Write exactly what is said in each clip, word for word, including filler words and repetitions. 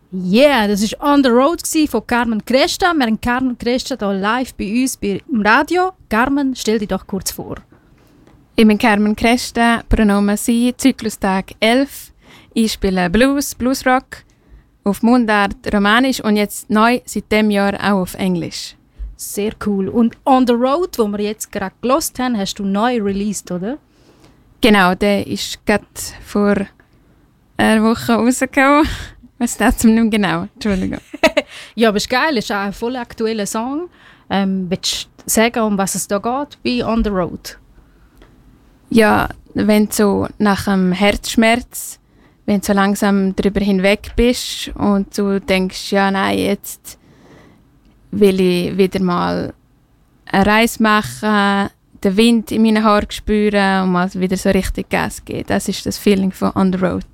Yeah, das war «On the Road» von Carmen Cresta. Wir haben Carmen Cresta hier live bei uns im Radio. Carmen, stell dich doch kurz vor. Ich bin Carmen Cresta, Pronomen sie, Zyklustag elf. Ich spiele Blues, Bluesrock, auf Mundart, Romanisch und jetzt neu seit diesem Jahr auch auf Englisch. Sehr cool. Und «On the Road», wo wir jetzt gerade gehört haben, hast du neu released, oder? Genau, der ist gerade vor einer Woche rausgekommen. Was ist das nicht genau? Entschuldigung. Ja, aber es ist geil, es ist auch ein voll aktueller Song. Ähm, willst du sagen, um was es da geht bei «On the Road»? Ja, wenn du so nach einem Herzschmerz, wenn du so langsam darüber hinweg bist und du denkst, ja nein, jetzt will ich wieder mal eine Reise machen, den Wind in meinen Haaren spüren und mal wieder so richtig Gas geben. Das ist das Feeling von «On the Road».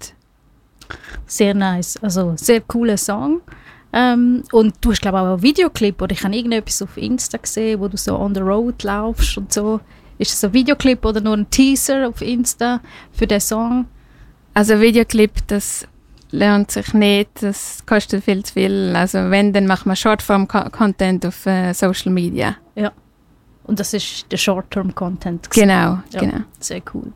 Sehr nice, also sehr cooler Song. Ähm, und du hast, glaube ich, auch einen Videoclip, oder ich habe irgendetwas auf Insta gesehen, wo du so on the road laufst und so. Ist das ein Videoclip oder nur ein Teaser auf Insta für den Song? Also Videoclip, das lohnt sich nicht, das kostet viel zu viel. Also wenn, dann machen wir Shortform-Content auf äh, Social Media. Ja, und das ist der Short-Term-Content. Genau, ja, genau. Sehr cool.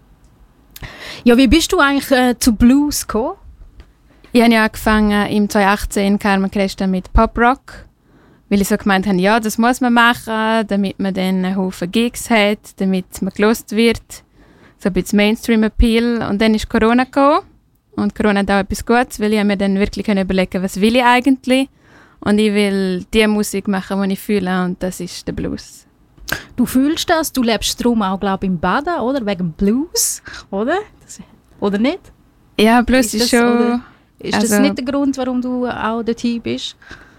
Ja, wie bist du eigentlich äh, zu Blues gekommen? Ich habe ja angefangen im zwanzig achtzehn in Carmen Cresta mit Pop-Rock, weil ich so gemeint habe, ja, das muss man machen, damit man dann einen Haufen Gigs hat, damit man gelost wird, so ein bisschen Mainstream-Appeal. Und dann ist Corona gekommen und Corona hat auch etwas Gutes, weil ich mir dann wirklich überlegen, was will ich eigentlich? Und ich will die Musik machen, die ich fühle, und das ist der Blues. Du fühlst das, du lebst darum auch, glaube ich, im Baden, oder? Wegen Blues, oder? Das, oder nicht? Ja, Blues ist, ist schon... Oder? Ist also, das nicht der Grund, warum du auch dorthin bist?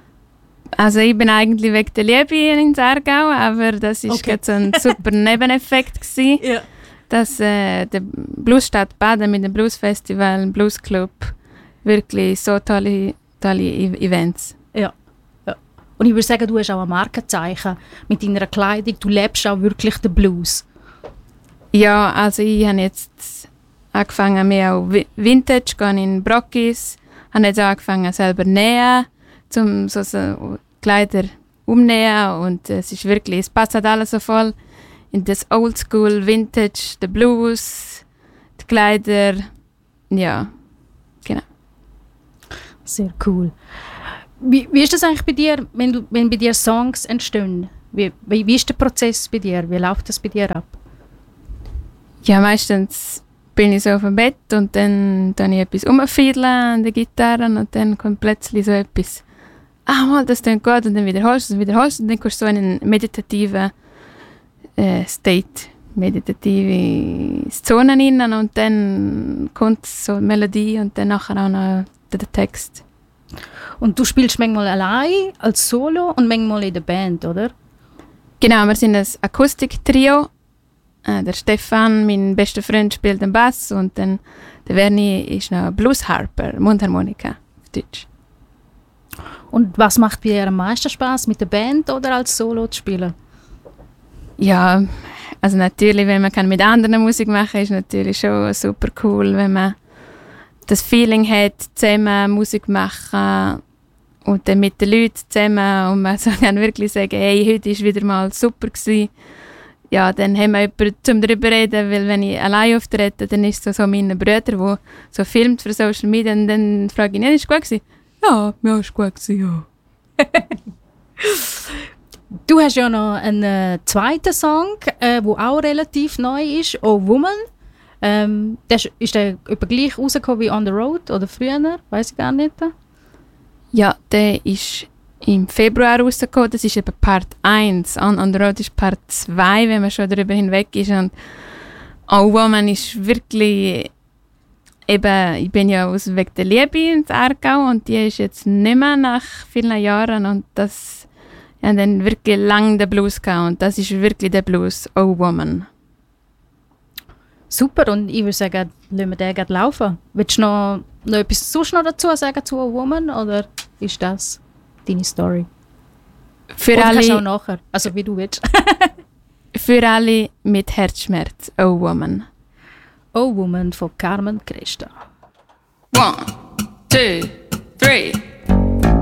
Also ich bin eigentlich wegen der Liebe in Aargau, aber das war okay. so ein super Nebeneffekt gewesen, ja. dass äh, der Bluesstadt Baden mit dem Bluesfestival, dem Bluesclub, wirklich so tolle, tolle e- Events. Ja. ja. Und ich würde sagen, du hast auch ein Markenzeichen mit deiner Kleidung. Du lebst auch wirklich den Blues. Ja, also ich habe jetzt angefangen mehr auf Vintage, gehe in Brockis, habe jetzt angefangen selber nähen, zum so, so Kleider umnähen, und es ist wirklich, es passt alles so voll in das Oldschool, Vintage, der Blues, die Kleider, ja, genau. Sehr cool. Wie, wie ist das eigentlich bei dir, wenn, du, wenn bei dir Songs entstehen? Wie, wie, wie ist der Prozess bei dir? Wie läuft das bei dir ab? Ja, meistens bin ich so auf dem Bett und dann tue ich etwas rumfiedeln an der Gitarre und dann kommt plötzlich so etwas, ah mal, das klingt gut, und dann wiederholst du es, wiederholst du, und dann kommst du so in einen meditativen äh, State, meditative Zonen rein, und dann kommt so eine Melodie und dann nachher auch noch der Text. Und du spielst manchmal allein als Solo und manchmal in der Band, oder? Genau, wir sind ein Akustiktrio. Der Stefan, mein bester Freund, spielt den Bass, und dann der Verni ist noch Bluesharper, Mundharmonika auf Deutsch. Und was macht dir am meisten Spaß, mit der Band oder als Solo zu spielen? Ja, also natürlich, wenn man mit anderen Musik machen kann, ist natürlich schon super cool, wenn man das Feeling hat, zusammen Musik machen und dann mit den Leuten zusammen, und man so kann wirklich sagen, hey, heute war wieder mal super gewesen. Ja, dann haben wir jemanden, um darüber zu reden, weil wenn ich allein auftrete, dann ist es so meine Brüder, die so filmt für Social Media, und dann frage ich, ja, ist es gut gewesen? Ja, ja, ist gut gewesen, ja. Du hast ja noch einen äh, zweiten Song, der äh, auch relativ neu ist, «Oh Woman». Ähm, der ist, ist der etwa gleich rausgekommen wie «On the Road» oder früher? Weiß ich gar nicht. Ja, der ist im Februar rausgekommen. Das ist eben Part eins. On, on the Road ist Part zwei, wenn man schon darüber hinweg ist. Und «Oh Woman» ist wirklich... Eben, ich bin ja aus wegen der Liebe ins Aargau, und die ist jetzt nicht mehr nach vielen Jahren, und das... Ich habe dann wirklich lange den Blues gehabt, und das ist wirklich der Blues «Oh Woman». Super, und ich würde sagen, lassen wir den gerade laufen. Willst du noch, noch etwas sonst noch dazu sagen zu «Oh Woman», oder ist das deine Story? Für oder alle, kannst du auch nachher, also wie du willst. für alle mit Herzschmerz «Oh Woman». «Oh Woman» von Carmen Cresta. One, two, three.